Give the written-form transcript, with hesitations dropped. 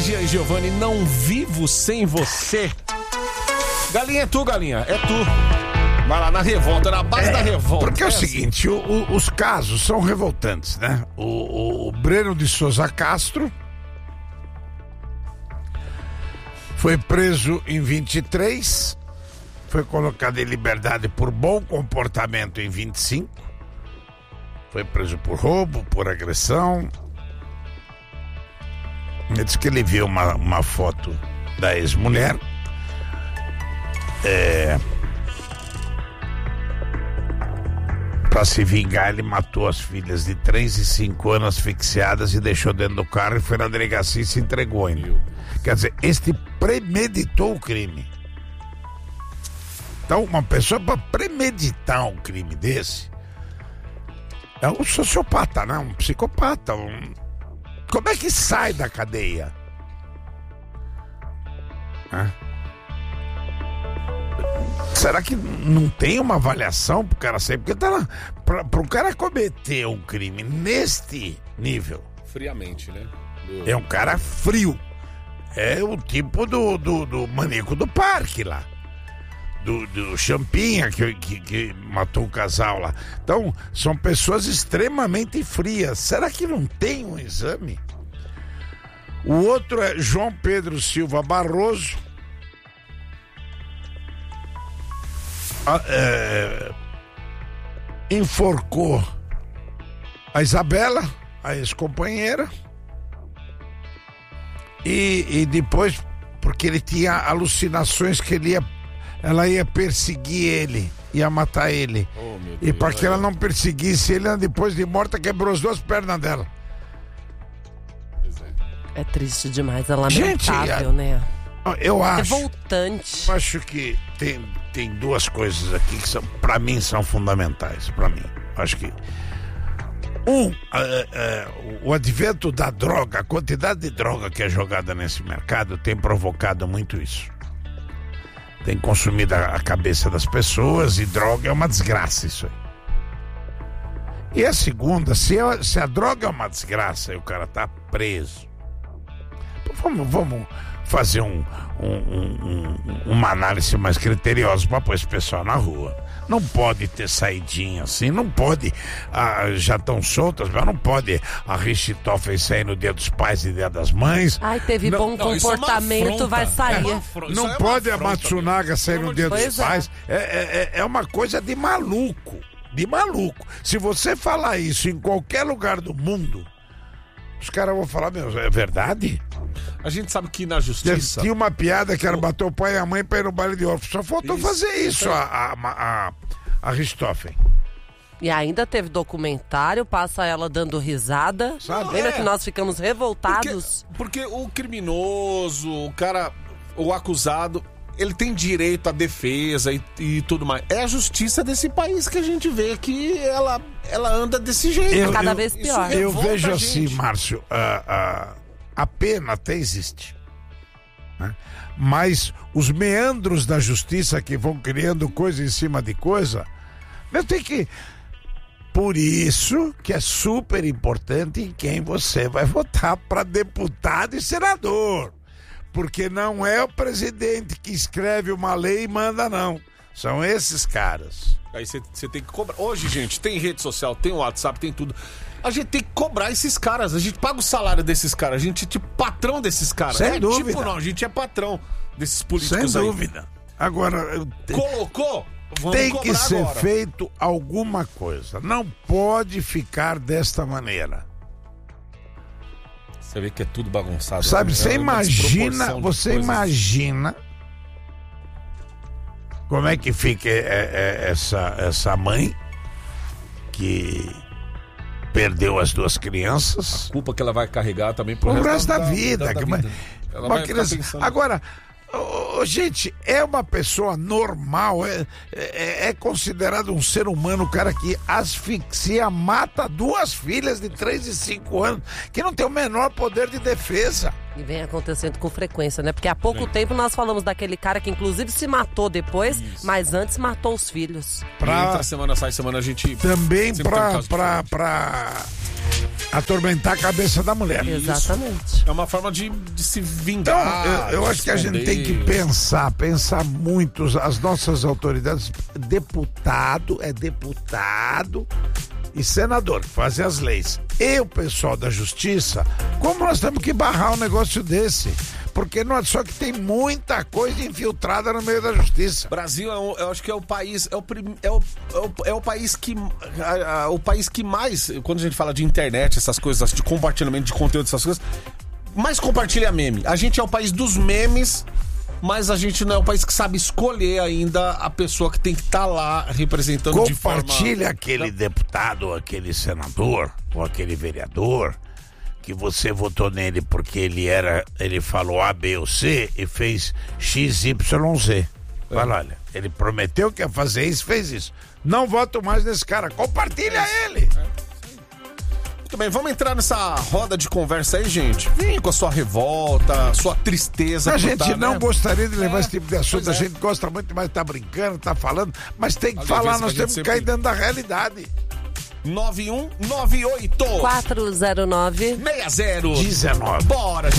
Gia e Giovanni, não vivo sem você. Galinha, é tu, galinha, é tu. Vai lá na revolta, na base da revolta. Porque é o seguinte, os casos são revoltantes, né? O Breno de Souza Castro foi preso em 23, foi colocado em liberdade por bom comportamento em 25, foi preso por roubo, por agressão. Ele disse que ele viu uma foto da ex-mulher. Para se vingar, ele matou as filhas de 3 e 5 anos asfixiadas e deixou dentro do carro e foi na delegacia e se entregou ainda. Quer dizer, este premeditou o crime. Então, uma pessoa para premeditar um crime desse é um sociopata, né? Um psicopata. Como é que sai da cadeia? Será que não tem uma avaliação pro cara sair? Porque tá lá, pro cara cometer um crime neste nível. Friamente, né? É um cara frio. É o tipo do maníaco do parque lá. Do Champinha que matou o casal lá. Então, são pessoas extremamente frias. Será que não tem um exame? O outro é João Pedro Silva Barroso. Enforcou a Isabela, a ex-companheira, e depois, porque ele tinha alucinações que ela ia perseguir ele, ia matar ele. E para que ela não perseguisse ele, depois de morta, quebrou as 2 pernas dela. É triste demais, é lamentável, né? Eu acho. Revoltante. Eu acho que tem 2 coisas aqui que são, para mim, são fundamentais. Para mim, acho que o advento da droga, a quantidade de droga que é jogada nesse mercado tem provocado muito isso. Tem consumido a cabeça das pessoas e droga é uma desgraça isso aí. E a segunda, se a droga é uma desgraça e o cara tá preso, vamos fazer uma análise mais criteriosa para pôr esse pessoal na rua. Não pode ter saidinha assim, não pode, já estão soltas, mas não pode a Richthofen sair no dia dos pais e dia das mães. Ai, teve bom comportamento, vai sair. Não pode a Matsunaga sair no dia dos pais. É uma coisa de maluco, Se você falar isso em qualquer lugar do mundo, os caras vão falar, meu, é verdade? A gente sabe que na justiça... Tinha uma piada que era bater o pai e a mãe pra ir no baile de órfãos. Só faltou fazer isso a Richthofen. E ainda teve documentário, passa ela dando risada. Sabe? Lembra que nós ficamos revoltados? Porque o criminoso, o cara, o acusado, ele tem direito à defesa e tudo mais. É a justiça desse país que a gente vê que ela anda desse jeito. Cada vez pior. Eu vejo assim, Márcio, a pena até existe, né? Mas os meandros da justiça que vão criando coisa em cima de coisa, eu tenho que... Por isso que é super importante em quem você vai votar para deputado e senador. Porque não é o presidente que escreve uma lei e manda, não. São esses caras. Aí você tem que cobrar. Hoje, gente, tem rede social, tem WhatsApp, tem tudo. A gente tem que cobrar esses caras. A gente paga o salário desses caras. A gente é tipo patrão desses caras. Sem dúvida. Tipo, não, a gente é patrão desses políticos. Sem dúvida. Agora... Colocou? Vamos tem que ser agora. Feito alguma coisa. Não pode ficar desta maneira. Você vê que é tudo bagunçado. Sabe, você imagina como é que fica essa mãe que perdeu as 2 crianças. A culpa que ela vai carregar também pro resto da vida. Ela vai criança... Agora, gente, é uma pessoa normal, é considerado um ser humano, o cara que asfixia, mata 2 filhas de 3 e 5 anos, que não tem o menor poder de defesa. E vem acontecendo com frequência, né? Porque há pouco tempo nós falamos daquele cara que inclusive se matou depois, mas antes matou os filhos. Entra semana, sai semana, a gente... Também sempre tem um caso diferente. pra atormentar a cabeça da mulher. Exatamente. É uma forma de se Então, vingar. eu acho que a gente tem que pensar muito, as nossas autoridades, deputado e senador, que fazem as leis. E o pessoal da justiça, como nós temos que barrar um negócio desse? Porque não é só que tem muita coisa infiltrada no meio da justiça. Brasil, eu acho que é o país, é o país que o país que mais, quando a gente fala de internet, essas coisas, de compartilhamento de conteúdo, essas coisas, mais compartilha meme. A gente é o país dos memes, mas a gente não é o país que sabe escolher ainda a pessoa que tem que estar lá representando de forma... Compartilha aquele deputado, ou aquele senador, ou aquele vereador, que você votou nele porque ele falou A, B ou C e fez X, Y, Z. Fala, olha, ele prometeu que ia fazer isso, fez isso. Não voto mais nesse cara, compartilha ele. Muito bem, vamos entrar nessa roda de conversa aí, gente. Vem com a sua revolta, sua tristeza. A gente não gostaria de levar esse tipo de assunto, Pois a gente gosta muito mais de estar brincando, tá falando, mas tem que falar, nós temos que cair dentro da realidade. 9198 409 60 19. Bora, gente.